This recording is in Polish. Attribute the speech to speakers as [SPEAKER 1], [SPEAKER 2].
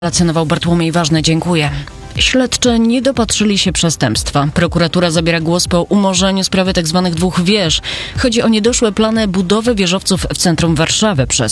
[SPEAKER 1] Relacjonował Bartłomiej Ważny, dziękuję. Śledczy nie dopatrzyli się przestępstwa. Prokuratura zabiera głos po umorzeniu sprawy tzw. dwóch wież. Chodzi o niedoszłe plany budowy wieżowców w centrum Warszawy przez